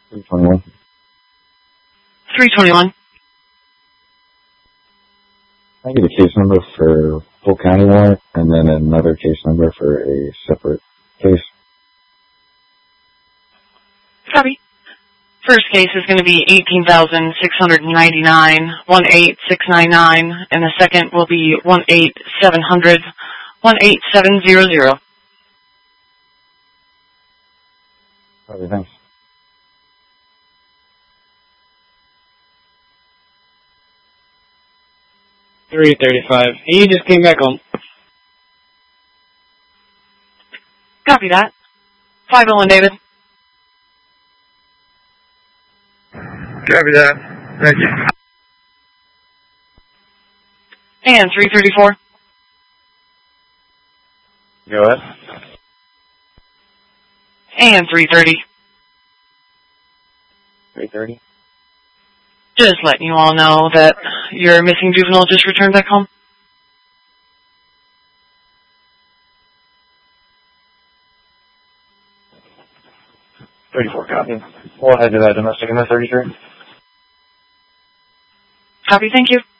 321. 321. I get a case number for full county warrant and then another case number for a separate case. Copy. First case is going to be 18,699, 18699, and the second will be 18700, 18700. Okay, thanks. $335. He just came back home. Copy that. 501, David. Copy that. Thank you. And 334. Go ahead. And 330. 330. Just letting you all know that your missing juvenile just returned back home. Copy. We'll head to that domestic in the 33. Copy, thank you.